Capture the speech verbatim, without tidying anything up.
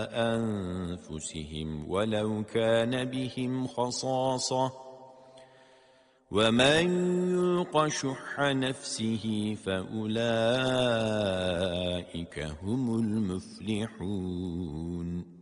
أنفسهم ولو كان بهم خصاصة ومن يوق شح نفسه فأولئك هم المفلحون